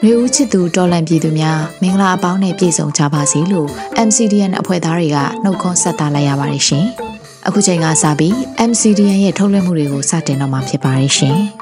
နွေဦးချစ်သူတော်လန်ပြည်သူများမင်္ဂလာအပေါင်းနဲ့ပြည့်စုံကြပါစေလို့ MCDN အဖွဲ့သားတွေကနှုတ်ခွန်းဆက်တာလိုက်ရပါတယ်ရှင်။အခုချိန်ကစပြီး MCDN ရဲ့ထုတ်လွှင့်မှုတွေကိုစတင်တော့မှာဖြစ်ပါတယ်ရှင်။